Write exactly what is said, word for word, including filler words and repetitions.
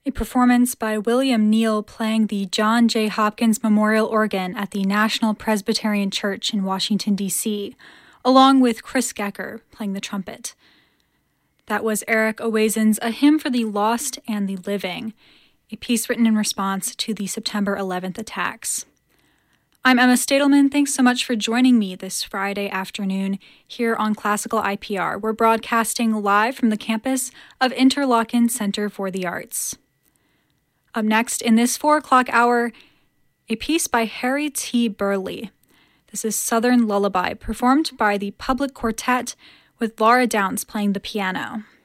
a performance by William Neal playing the John J. Hopkins Memorial Organ at the National Presbyterian Church in Washington, D C, along with Chris Gecker playing the trumpet. That was Eric Owazin's A Hymn for the Lost and the Living, a piece written in response to the September eleventh attacks. I'm Emma Stadelman. Thanks so much for joining me this Friday afternoon here on Classical I P R. We're broadcasting live from the campus of Interlochen Center for the Arts. Up next in this four o'clock hour, a piece by Harry T. Burleigh. This is Southern Lullaby, performed by the Public Quartet with Laura Downs playing the piano.